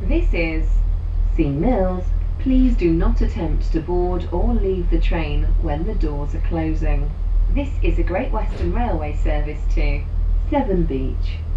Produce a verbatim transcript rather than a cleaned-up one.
This is Sea Mills. Please do not attempt to board or leave the train when the doors are closing. This is a Great Western Railway service to Severn Beach.